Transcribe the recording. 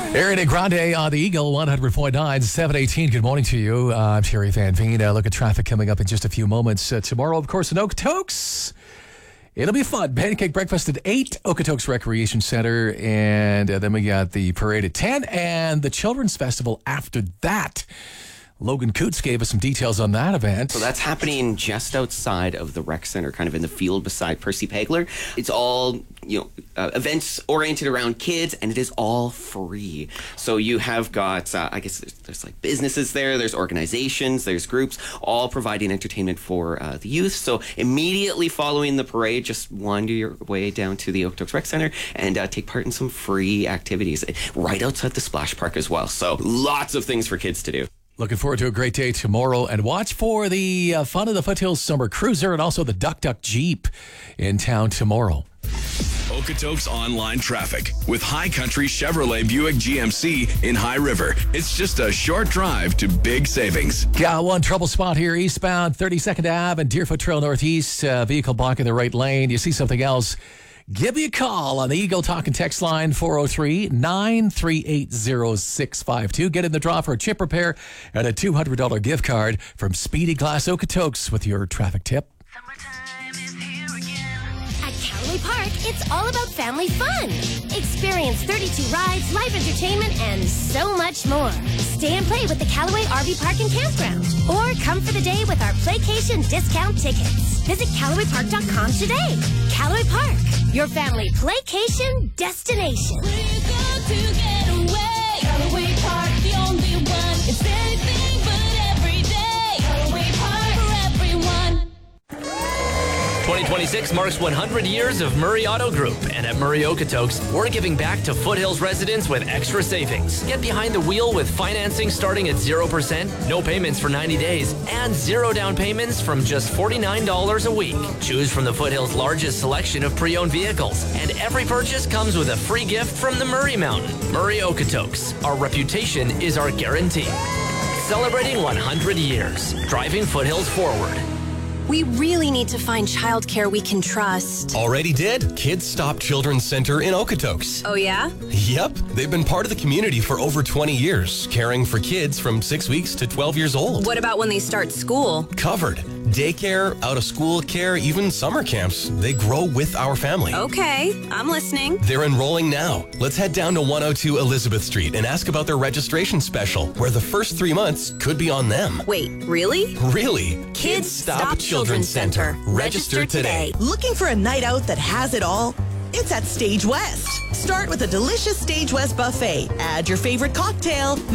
Ariana Grande on the Eagle 100.9, 718. Good morning to you. I'm Terry Van Veen. Look at traffic coming up in just a few moments. Tomorrow, of course, in Okotoks. It'll be fun. Pancake breakfast at 8, Okotoks Recreation Center. And then we got the parade at 10 and the Children's Festival after that. Logan Coots gave us some details on that event. So that's happening just outside of the rec center, kind of in the field beside Percy Pegler. It's all, events oriented around kids, and it is all free. So you have got, I guess there's like businesses there, there's organizations, there's groups, all providing entertainment for the youth. So immediately following the parade, just wander your way down to the Okotoks Rec Center and take part in some free activities right outside the splash park as well. So lots of things for kids to do. Looking forward to a great day tomorrow, and watch for the Fun of the Foothills Summer Cruiser and also the Duck Duck Jeep in town tomorrow. Okotoks online traffic with High Country Chevrolet Buick GMC in High River. It's just a short drive to big savings. Got one trouble spot here eastbound 32nd Ave and Deerfoot Trail Northeast. Vehicle blocking the right lane. You see something else? Give me a call on the Eagle Talk and Text line 403-938-0652. Get in the draw for a chip repair and a $200 gift card from Speedy Glass Okotoks with your traffic tip. Summertime is here again. At Callaway Park, it's all about family fun. Experience 32 rides, live entertainment, and so much more. Stay and play with the Callaway RV Park and Campground. Or come for the day with our Playcation discount tickets. Visit CallawayPark.com today. Callaway Park, your family playcation destination. We're going to get away. Callaway Park, the only one. It's anything but every day. Callaway Park for everyone. 2026 marks 100 years of Murray Auto Group, and at Murray Okotoks, we're giving back to Foothills residents with extra savings. Get behind the wheel with financing starting at 0%, no payments for 90 days, and 0 down payments from just $49 a week. Choose from the Foothills' largest selection of pre-owned vehicles, and every purchase comes with a free gift from the Murray Mountain. Murray Okotoks, our reputation is our guarantee. Celebrating 100 years, driving Foothills forward. We really need to find childcare we can trust. Already did. Kids Stop Children's Center in Okotoks. Oh, yeah? Yep. They've been part of the community for over 20 years, caring for kids from 6 weeks to 12 years old. What about when they start school? Covered. Daycare, out-of-school care, even summer camps. They grow with our family. Okay, I'm listening. They're enrolling now. Let's head down to 102 Elizabeth Street and ask about their registration special, where the first 3 months could be on them. Wait, really? Really? Kids Stop Children's Center. Register today. Looking for a night out that has it all? It's at Stage West. Start with a delicious Stage West buffet. Add your favorite cocktail.